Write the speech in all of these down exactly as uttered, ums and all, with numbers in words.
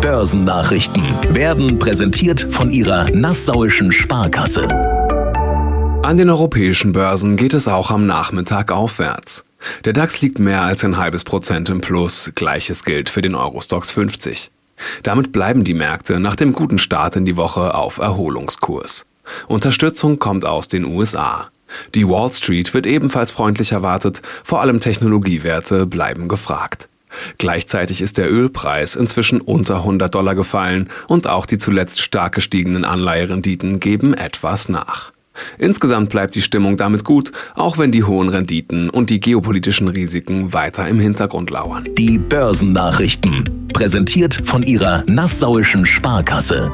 Börsennachrichten werden präsentiert von Ihrer Nassauischen Sparkasse. An den europäischen Börsen geht es auch am Nachmittag aufwärts. Der DAX liegt mehr als ein halbes Prozent im Plus, gleiches gilt für den Eurostoxx fünfzig. Damit bleiben die Märkte nach dem guten Start in die Woche auf Erholungskurs. Unterstützung kommt aus den U S A. Die Wall Street wird ebenfalls freundlich erwartet, vor allem Technologiewerte bleiben gefragt. Gleichzeitig ist der Ölpreis inzwischen unter hundert Dollar gefallen und auch die zuletzt stark gestiegenen Anleiherenditen geben etwas nach. Insgesamt bleibt die Stimmung damit gut, auch wenn die hohen Renditen und die geopolitischen Risiken weiter im Hintergrund lauern. Die Börsennachrichten, präsentiert von Ihrer Nassauischen Sparkasse.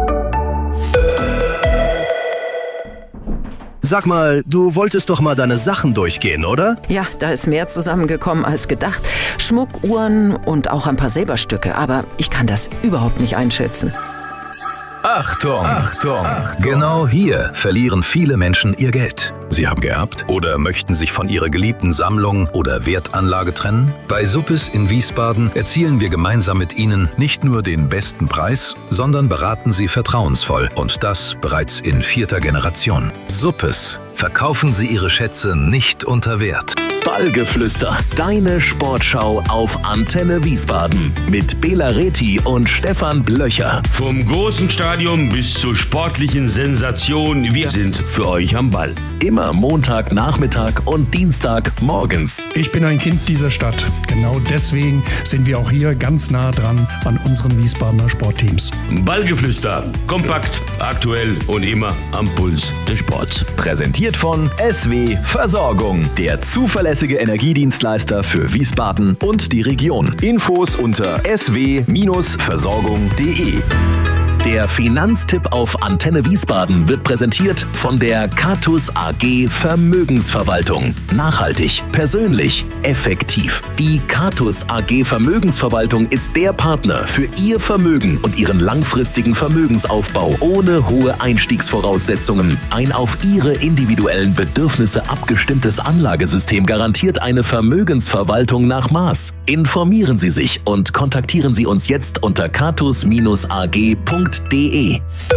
Sag mal, du wolltest doch mal deine Sachen durchgehen, oder? Ja, da ist mehr zusammengekommen als gedacht. Schmuck, Uhren und auch ein paar Silberstücke, aber ich kann das überhaupt nicht einschätzen. Achtung, Achtung! Genau hier verlieren viele Menschen ihr Geld. Sie haben geerbt oder möchten sich von ihrer geliebten Sammlung oder Wertanlage trennen? Bei Suppes in Wiesbaden erzielen wir gemeinsam mit Ihnen nicht nur den besten Preis, sondern beraten Sie vertrauensvoll und das bereits in vierter Generation. Suppes. Verkaufen Sie Ihre Schätze nicht unter Wert. Ballgeflüster, deine Sportschau auf Antenne Wiesbaden mit Bela Reti und Stefan Blöcher. Vom großen Stadion bis zur sportlichen Sensation, wir sind für euch am Ball. Immer Montagnachmittag und Dienstag morgens. Ich bin ein Kind dieser Stadt. Genau deswegen sind wir auch hier ganz nah dran an unseren Wiesbadener Sportteams. Ballgeflüster, kompakt, aktuell und immer am Puls des Sports. Präsentiert von S W Versorgung, der zuverlässige Energiedienstleister für Wiesbaden und die Region. Infos unter s w versorgung punkt d e. Der Finanztipp auf Antenne Wiesbaden wird präsentiert von der Catus A G Vermögensverwaltung. Nachhaltig, persönlich, effektiv. Die Catus A G Vermögensverwaltung ist der Partner für Ihr Vermögen und Ihren langfristigen Vermögensaufbau ohne hohe Einstiegsvoraussetzungen. Ein auf Ihre individuellen Bedürfnisse abgestimmtes Anlagesystem garantiert eine Vermögensverwaltung nach Maß. Informieren Sie sich und kontaktieren Sie uns jetzt unter catus a g punkt d e.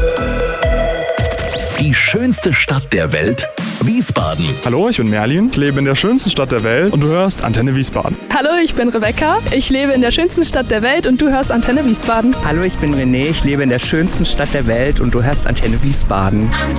Die schönste Stadt der Welt? Wiesbaden. Hallo, ich bin Merlin. Ich lebe in der schönsten Stadt der Welt und du hörst Antenne Wiesbaden. Hallo, ich bin Rebecca. Ich lebe in der schönsten Stadt der Welt und du hörst Antenne Wiesbaden. Hallo, ich bin René. Ich lebe in der schönsten Stadt der Welt und du hörst Antenne Wiesbaden.